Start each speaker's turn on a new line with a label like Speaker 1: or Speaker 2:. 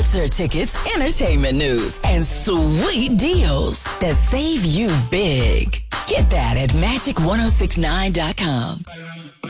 Speaker 1: concert tickets, entertainment news, and sweet deals that save you big. Get that at Magic1069.com.